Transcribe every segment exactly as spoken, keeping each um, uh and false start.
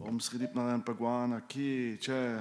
Om Sri Narayan Bhagwan Ki Jai.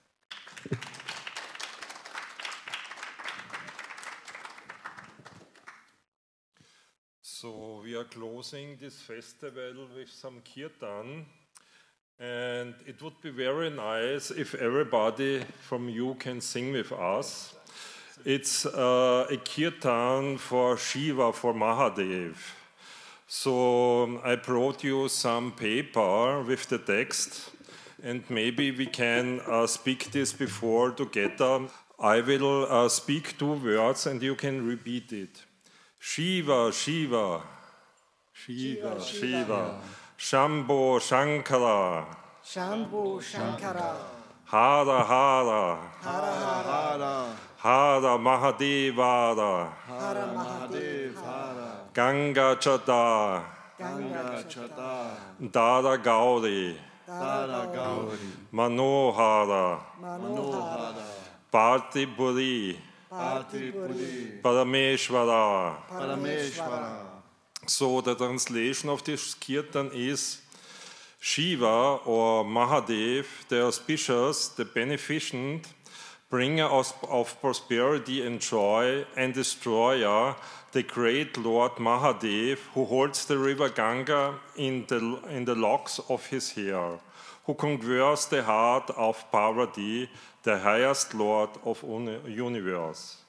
So we are closing this festival with some kirtan, and it would be very nice if everybody from you can sing with us. It's uh, a kirtan for Shiva, for Mahadev. So I brought you some paper with the text, and maybe we can uh, speak this before together. I will uh, speak two words and you can repeat it. Shiva, Shiva, Shiva, Shiva, Shambho, Shankara, Shambho, Shankara, Hara, Hara, Hara, Hara, Hara Mahadevara, Hara Mahadevara, Ganga Chata, Ganga Chata, Dara Gauri, Dara Gauri, Manohara, Manohara, Partipuri, Partipuri, Parameshvara. Parameshvara. So the translation of this kirtan is Shiva or Mahadev, the auspicious, the beneficent, bringer of prosperity and joy, and destroyer, the great Lord Mahadev, who holds the river Ganga in the, in the locks of his hair, who conquers the heart of Parvati, the highest Lord of the universe.